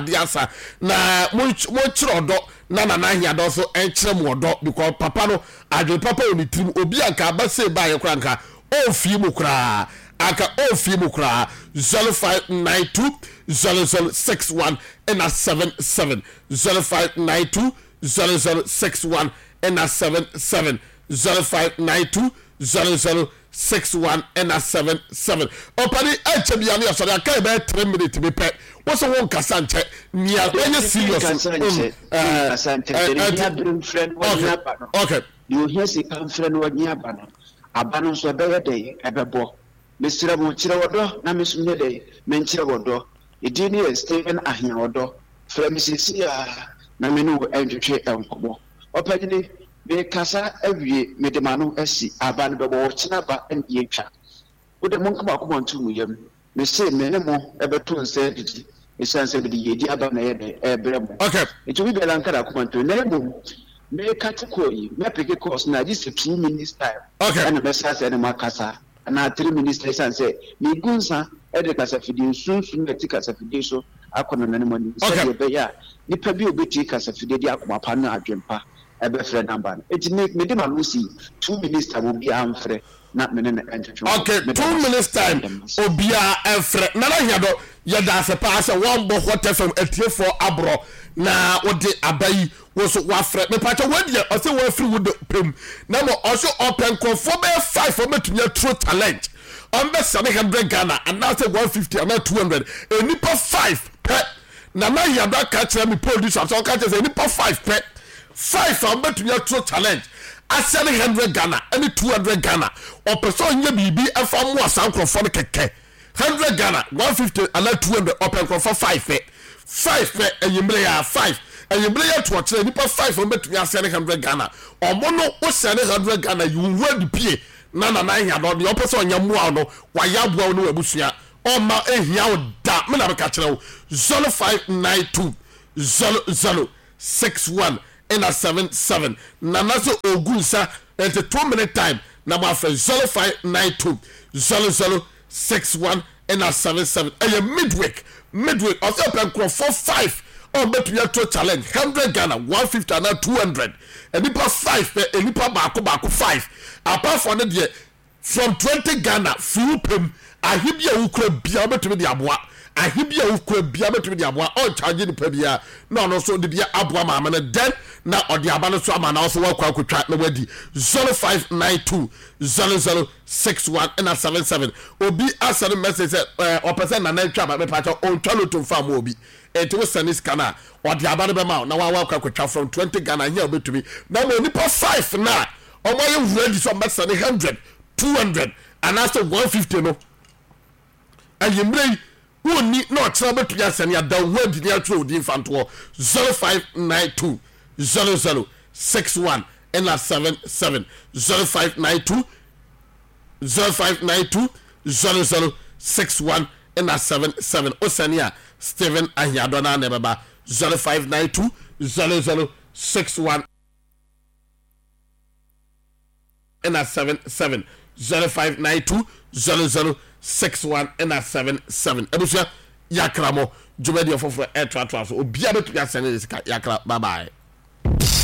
diasa na mo chiro odo na hia do so enchire mo odo because papa no adwe papa oni trim obi anka ba say ba ye kura nka o fi mu kura aka o fi mu kura 0592 0061 and 77 0592 0061 and 77 0592 0061 and 77 opani echebiani asori aka be 3 minutes be pe wo so won kasa nche nia enye serious okay you hear say kan friend wo nia ba no aba no so be yede ebebo mesira mo kire wodo na mesumye de men kire wodo edini Stephen ahia wodo fremisisi na menu entwetwe enkobo opagini be kasa awie medemano asi aban bebo china ba ndie twa wode monka ba ko ntu muyam me se me ne mo ebeto nse didi esanse didi yedi aba na yede ebremo okay etu bi bela nkara ko ntu ne mo me category me peke course na this 2 minutes time okay and be sase ne makasa na 3 minutes esanse mi gunsa ede kasa fidi sunsun eti kasa fidi so akono na ne mo ni se be ya nipa bi obeti kasa fidi di akoma pa na adwempa ebe frɛ number it me de ma lucy 2 minutes time obi amfrɛ na me ne entertain okay 2 minutes time obi amfrɛ na hia do ye da se pa se won bo hot fm atiefo abro na wode abayi wo so wafrɛ me pa cha wodi o se wo afri wo de pem na mo o so open confo be 5 for metunya true talent on be 700 Ghana and now say 150 and now 200 enipa 5 pe na hia do ka kire me producer so ka kire enipa 5 pe 5 am betu ya true challenge asane 100 Ghana any 200 Ghana or person ye bibi afa mo asankrofo for keke 100 Ghana 150 and 200 open for 5 eyimbre ya 5 eyimbre ya to kire nipa 5 am betu ya asane 100 Ghana omo no o sane 100 Ghana you ready pie na hia no the person nya mo no wa ya boa no abusua o ma ehia o da me na be ka kire wo 0592 0061 and 77 nanaso ogunsa at a 2 minute time na ma friend 0592 0061 and 77 midweek also pen for 5 on bet we to challenge 100 Ghana 150 and 200 and nipa 5 and nipa baako 5 apart from the from 20 Ghana few pem ahibia ukura bia bet me di aboa ahibia ukura bia betu di aboa o charge ni pabia na no so de bia aboa ma na den na odi aba no so ama na so wakwa akotwa na wadi 0592 0061 and 77 obi asere message o person na twa ba me pacha on twalo to fam obi enti wo send scanner odi aba no be ma na wakwa akotwa from 20 Ghana here obetumi na mo nipa 5 na o mo ye ready so message 100 200 and after 150 no ayimre woni no tira betu ya sene ya da word ni atro di fanto 0592 0061 and 77 0592 0061 and 77 osania Stephen Ahiadona na baba 0592 0061 and 77 0592 0061 and 77 ebusia yakramo jumedi ofofo etwa so obia betu ya sene yakra bye bye.